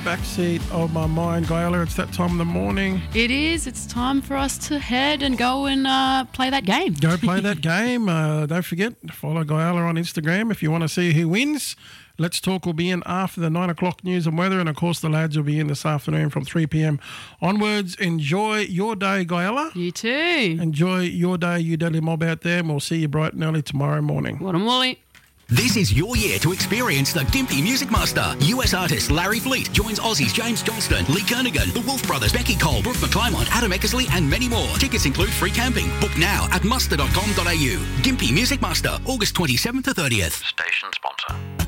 backseat of my mind. Gaela, it's that time of the morning. It is. It's time for us to head and go and play that game. Go play that game. Don't forget, follow Gaela on Instagram if you want to see who wins. Let's Talk will be in after the 9 o'clock news and weather, and of course the lads will be in this afternoon from 3 p.m. onwards. Enjoy your day, Gaela. You too. Enjoy your day, you deadly mob out there, and we'll see you bright and early tomorrow morning. What a Wally. This is your year to experience the Gympie Music Master. US artist Larry Fleet joins Aussies James Johnston, Lee Kernaghan, the Wolf Brothers, Becky Cole, Brooke McClymont, Adam Eckersley and many more. Tickets include free camping. Book now at muster.com.au. Gympie Music Master, August 27th to 30th. Station sponsor.